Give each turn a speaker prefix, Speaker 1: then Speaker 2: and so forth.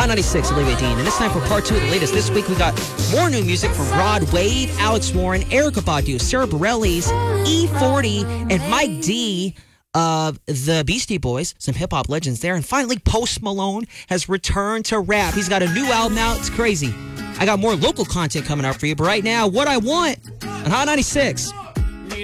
Speaker 1: Hot 96, Olivia Dean. And it's time for part 2 of the latest. This week we got more new music from Rod Wave, Alex Warren, Erykah Badu, Sarah Bareilles, E40, and Mike D of the Beastie Boys. Some hip-hop legends there. And finally, Post Malone has returned to rap. He's got a new album out. It's crazy. I got more local content coming up for you. But right now, What I Want on Hot 96.